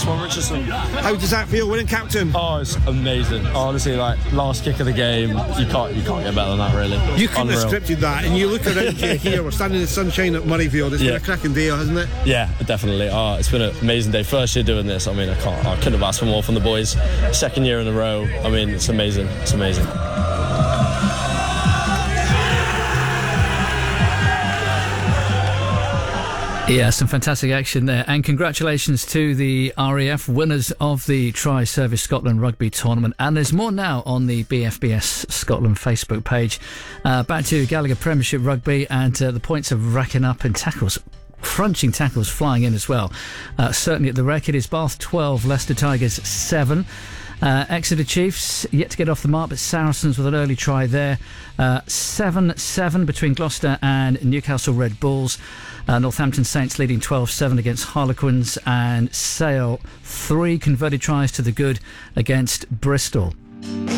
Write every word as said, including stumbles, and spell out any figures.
Antoine Richardson. How does that feel winning captain? Oh, it's amazing. Honestly, like last kick of the game, you can't you can't get better than that, really. You couldn't Unreal. have scripted that, and you look around you here. We're standing in the sunshine at Murrayfield. It's Yeah. been a cracking day, hasn't it? Yeah, definitely. Oh, it's been an amazing day. First year doing this. I mean, I can't. I couldn't have asked for more from the boys. Second year in a row. I mean, it's amazing. It's amazing. Yeah, some fantastic action there. And congratulations to the R A F winners of the Tri-Service Scotland Rugby Tournament. And there's more now on the B F B S Scotland Facebook page. Uh, back to Gallagher Premiership Rugby, and uh, the points are racking up in tackles. Crunching tackles flying in as well. Uh, certainly at the wreck, it is Bath twelve, Leicester Tigers seven. Uh, Exeter Chiefs yet to get off the mark, but Saracens with an early try there. Uh, seven seven between Gloucester and Newcastle Red Bulls. Uh, Northampton Saints leading twelve seven against Harlequins, and Sale three converted tries to the good against Bristol.